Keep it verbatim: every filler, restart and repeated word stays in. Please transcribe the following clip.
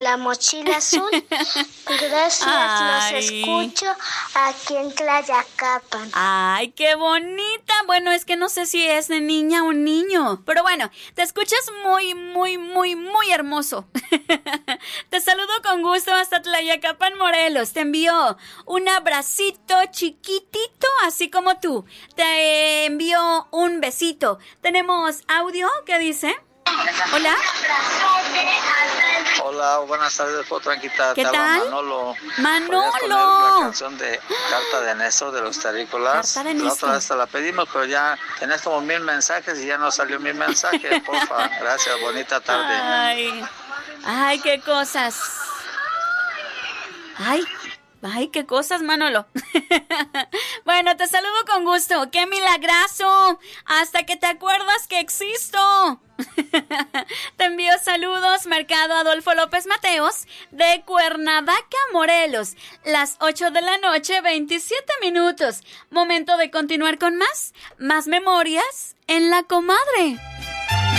La mochila azul. Gracias, Ay. los escucho aquí en Tlayacapan. ¡Ay, qué bonita! Bueno, es que no sé si es de niña o niño. Pero bueno, te escuchas muy, muy, muy, muy hermoso. Te saludo con gusto hasta Tlayacapan, Morelos. Te envío un abracito chiquitito, así como tú. Te envío un besito. ¿Tenemos audio? ¿Qué dice? Hola. Hola, buenas tardes, Potranquita. ¿Qué Te habla tal? Manolo. Manolo. ¿Podrías poner la canción de Carta de Néstor de los Terrícolas? Carta de La Néstor. otra vez te la pedimos, pero ya tenés como mil mensajes y ya no salió mi mensaje. Porfa, gracias, bonita tarde. Ay, ay, qué cosas. Ay, ay, qué cosas, Manolo. Bueno, te saludo con gusto. ¡Qué milagrazo! Hasta que te acuerdas que existo. Te envío saludos, Mercado Adolfo López Mateos, de Cuernavaca, Morelos. Las ocho de la noche, veintisiete minutos. Momento de continuar con más, más memorias en La Comadre.